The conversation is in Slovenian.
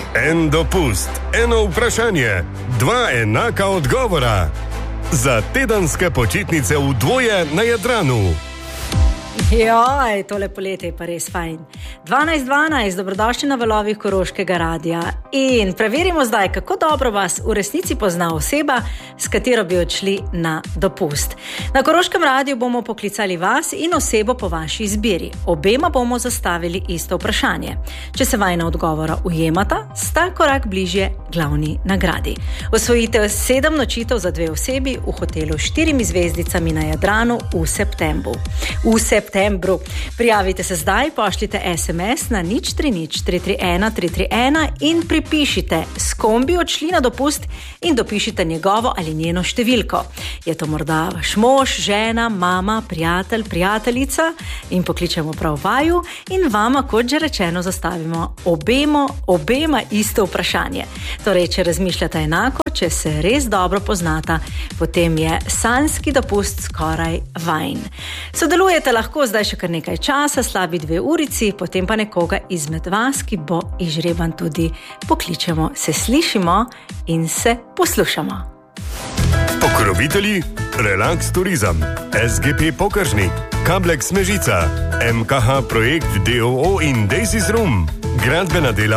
En dopust, eno vprašanje, dva enaka odgovora. Za tedenske počitnice v dvoje na Jadranu. Joj, tole poletje je pa res fajn. 12.12, dobrodošli na valovih Koroškega radia. In preverimo zdaj, kako dobro vas v resnici pozna oseba, s katero bi odšli na dopust. Na Koroškem radiju bomo poklicali vas in osebo po vaši izbiri. Obema bomo zastavili isto vprašanje. Če se vajna odgovora ujemata, sta korak bližje glavni nagradi. Osvojite 7 nočitev za 2 osebi v hotelu s 4 zvezdicami na Jadranu v septembru. Prijavite se zdaj, pošljite SMS na 030331 in pripišite, s kom bi odšli na dopust in dopišite njegovo ali njeno številko. Je to morda vaš mož, žena, mama, prijatelj, prijateljica in pokličemo prav vaju in vama, kot že rečeno, zastavimo obema isto vprašanje. Torej, če razmišljate enako, če se res dobro poznata, potem je sanjski dopust skoraj vajn. Sodelujete lahko zdaj še kar nekaj časa, slabi 2 urici, potem pa nekoga izmed vas, ki bo izžreban, tudi pokličemo. Se slišimo in se poslušamo. Pokrovitelji: Relax Turizem, SGP Pokažnik, Kablex Mežica, MKH Projekt DOO in Daisys Room, gradbena dela